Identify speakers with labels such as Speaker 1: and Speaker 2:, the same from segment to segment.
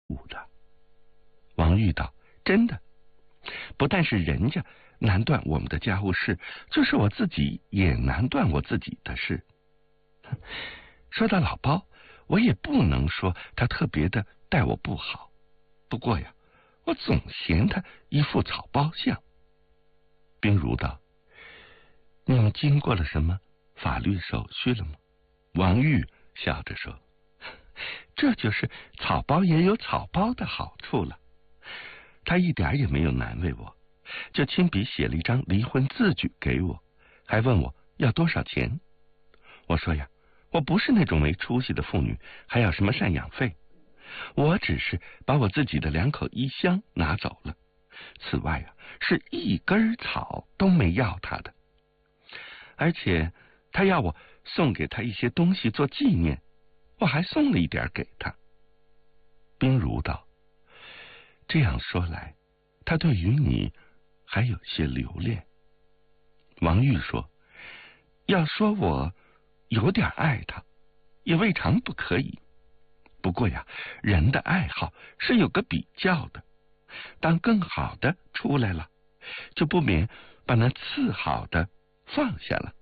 Speaker 1: 误的。王玉道：真的，不但是人家难断我们的家务事，就是我自己也难断我自己的事。说到老包，我也不能说他特别的待我不好，不过呀，我总嫌他一副草包相。冰如道：你们经过了什么法律手续了吗？王玉笑着说：这就是草包也有草包的好处了。他一点也没有难为我，就亲笔写了一张离婚字据给我，还问我要多少钱。我说呀，我不是那种没出息的妇女，还要什么赡养费，我只是把我自己的2口衣箱拿走了，此外啊，是一根草都没要他的。而且他要我送给他一些东西做纪念，我还送了一点给他。冰如道：这样说来，他对于你还有些留恋。王玉说：要说我有点爱他，也未尝不可以。不过呀，人的爱好是有个比较的，当更好的出来了，就不免把那次好的放下了。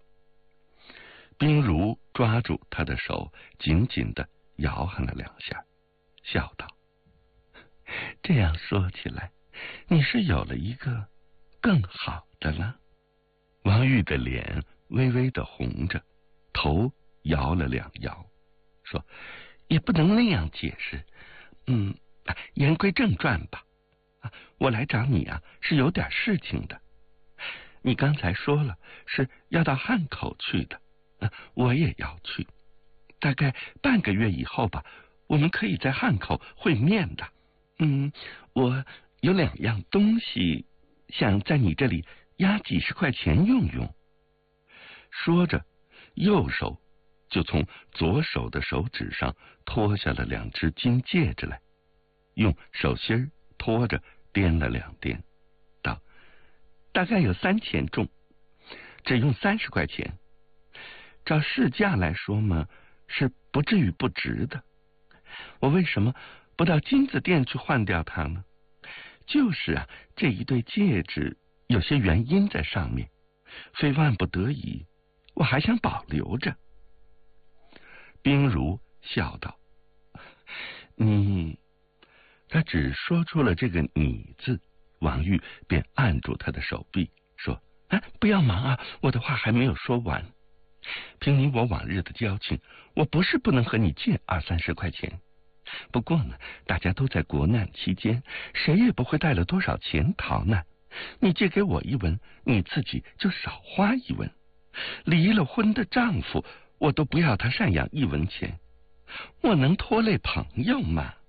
Speaker 1: 冰如抓住他的手，紧紧地摇撼了2下，笑道：这样说起来，你是有了一个更好的了。王玉的脸微微的红着，头摇了2摇，说：也不能那样解释。言归正传吧。我来找你啊，是有点事情的。你刚才说了是要到汉口去的，我也要去，大概半个月以后吧，我们可以在汉口会面的。我有2样东西，想在你这里压几10块钱用用。说着，右手就从左手的手指上脱下了2只金戒指来，用手心托着掂了2掂，道：大概有3钱重，只用30块钱。照市价来说嘛，是不至于不值的。我为什么不到金子店去换掉它呢？就是啊，这一对戒指有些原因在上面，非万不得已，我还想保留着。冰如笑道：他只说出了这个你字，王玉便按住他的手臂，说：不要忙啊，我的话还没有说完。凭你我往日的交情，我不是不能和你借20-30块钱，不过呢，大家都在国难期间，谁也不会带了多少钱逃难。你借给我1文，你自己就少花1文。离了婚的丈夫，我都不要他赡养1文钱，我能拖累朋友吗？